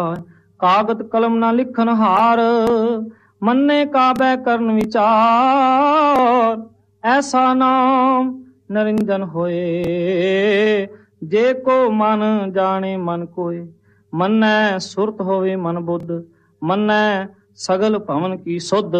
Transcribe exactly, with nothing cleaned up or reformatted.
ਕਾਗਤ ਕਲਮ ਨਾ ਲਿਖਨ ਹਾਰ, ਮੰਨੇ ਕਾਬੈ ਕਰਨ ਵਿਚਾਰ। ਐਸਾ ਨਾਮ ਨਰਿੰਜਨ ਹੋਏ, ਜੇ ਕੋ ਮਨ ਜਾਣੇ ਮਨ ਕੋਏ। ਮੰਨੈ ਸੁਰਤ ਹੋਵੇ ਮਨ ਬੁੱਧ, ਮੰਨੈ ਸਗਲ ਭਵਨ ਕੀ ਸੁਧ।